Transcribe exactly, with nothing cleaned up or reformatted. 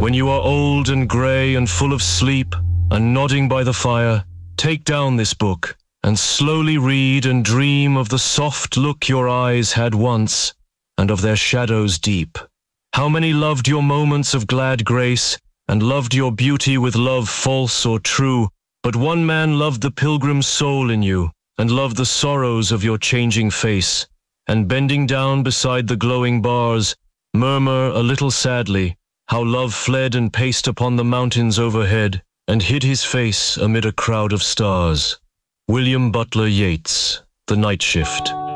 When you are old and grey and full of sleep and nodding by the fire, take down this book and slowly read and dream of the soft look your eyes had once and of their shadows deep. How many loved your moments of glad grace and loved your beauty with love false or true, but one man loved the pilgrim soul in you and loved the sorrows of your changing face, and bending down beside the glowing bars, murmur a little sadly how love fled and paced upon the mountains overhead and hid his face amid a crowd of stars. William Butler Yeats, The Night Shift.